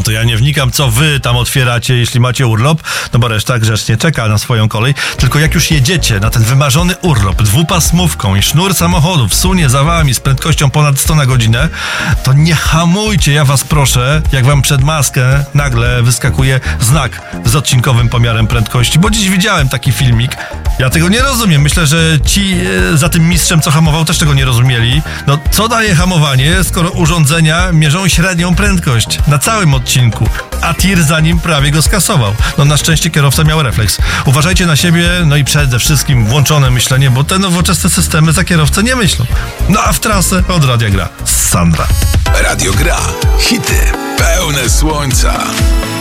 to ja nie wnikam, co wy tam otwieracie, jeśli macie urlop, no bo reszta grzecznie czeka na swoją kolej. Tylko jak już jedziecie na ten wymarzony urlop dwupasmówką i sznur samochodów sunie za wami z prędkością ponad 100 na godzinę, to nie hamujcie, ja was proszę, jak wam przed maskę nagle wyskakuje znak z odcinkowym pomiarem prędkości, bo dziś widziałem taki filmik. Ja tego nie rozumiem. Myślę, że ci za tym mistrzem, co hamował, też tego nie rozumieli. No, co daje hamowanie, skoro urządzenia mierzą średnią prędkość na całym odcinku, a tir za nim prawie go skasował. No, na szczęście kierowca miał refleks. Uważajcie na siebie, no i przede wszystkim włączone myślenie, bo te nowoczesne systemy za kierowcę nie myślą. No, a w trasę od Radia Gra. Sandra. Radio Gra. Hity pełne słońca.